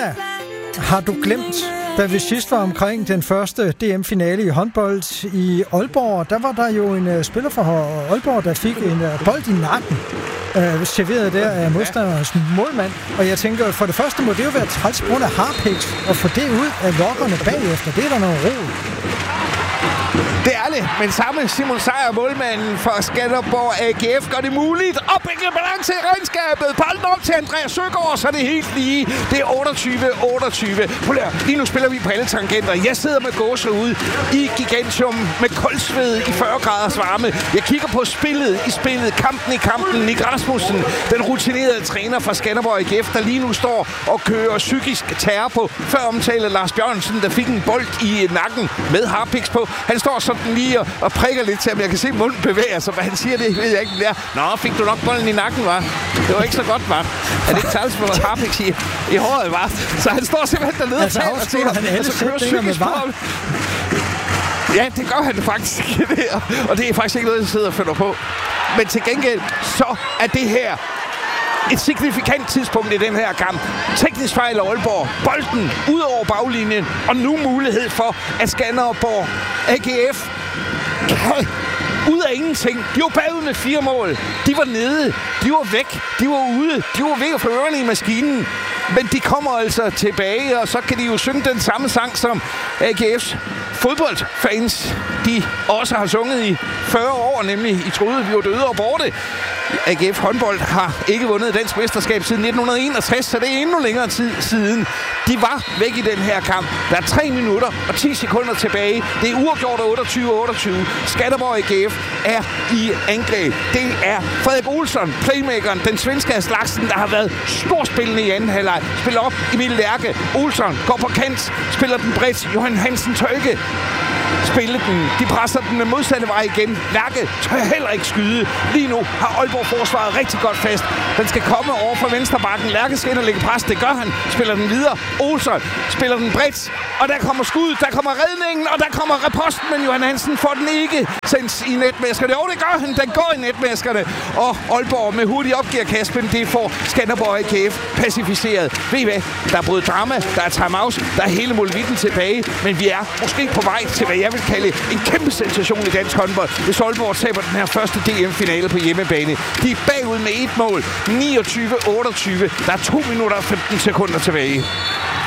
Anna, har du glemt, da vi sidst var omkring den første DM-finale i håndbold i Aalborg, der var der jo en spiller fra Aalborg, der fik en bold i nakken, serveret der af modstanderens målmand. Og jeg tænker, for det første må det jo være træls på grund af Harpix, og få det ud af lokkerne bagefter. Det er der noget ro. Det er det, men samme Simon Sejer, målmanden for Skanderborg AGF, gør det muligt. Opbygge balance i regnskabet. Bolden op til Andreas Søgaard, så er det helt lige. Det er 28-28. Prøv at lige nu spiller vi på alle tangenter. Jeg sidder med gåsehud i Gigantium med koldsved i 40 graders varme. Jeg kigger på spillet, kampen i kampen. Nick Rasmussen, den rutinerede træner fra Skanderborg AGF, der lige nu står og kører psykisk terror på. Før omtalte Lars Bjørnsen, der fik en bold i nakken med Harpix på. Han står sådan lige og prikker lidt til ham. Jeg kan se, munden bevæger sig. Hvad han siger, det ved jeg ikke. Nå, fik du nok bolden i nakken, var? Det var ikke så godt, var? Er det ikke tals på Harpix i håret, var? Så han står simpelthen dernede og taler til ham. Altså kører psykisk på ham. Ja, det gør han faktisk. Og det er faktisk ikke noget, jeg sidder og følger på. Men til gengæld, så er det her et signifikant tidspunkt i den her kamp. Teknisk fejl af Aalborg. Bolden ud over baglinjen. Og nu mulighed for, at Skanderborg AGF kan ud af ingenting. De var bagud med 4 mål. De var nede. De var væk. De var ude. De var væk fra ørerne i maskinen. Men de kommer altså tilbage, og så kan de jo synge den samme sang, som AGF's fodboldfans, de også har sunget i 40 år, nemlig I troede, vi var døde og borte. AGF håndbold har ikke vundet dansk mesterskab siden 1961, så det er endnu længere tid siden. De var væk i den her kamp. Der er 3 minutter og 10 sekunder tilbage. Det er uafgjort 28-28. Skanderborg AGF er i angreb. Det er Frederik Olsson, playmakeren, den svenske af slagsen, der har været storspillende i anden halvleg. Spiller op Emil Lærke. Olsson går på kant, spiller den bredt. Johan Hansen Tøjke spiller den. De presser den med modsatte vej igen. Lærke tør heller ikke skyde. Lige nu har Aalborg forsvaret rigtig godt fast. Den skal komme over fra venstrebakken. Lærke skal ind og lægge pres. Det gør han. Spiller den videre. Olsson spiller den bredt. Og der kommer skud. Der kommer redningen. Og der kommer reposten. Men Johan Hansen får den ikke sendt i netmaskerne. Jo, det gør han. Den går i netmaskerne. Og Aalborg med hurtig opgearkaspen. Det får Skanderborg AGF pacificeret. Ved I hvad? Der er både drama. Der er timeout. Der er hele muligheden tilbage. Men vi er måske på vej til, hvad jeg vil kalde en kæmpe sensation i dansk håndbold, hvis Aalborg taber den her første DM-finale på hjemmebane. De er bagud med 1 mål. 29-28. Der er 2 minutter og 15 sekunder tilbage.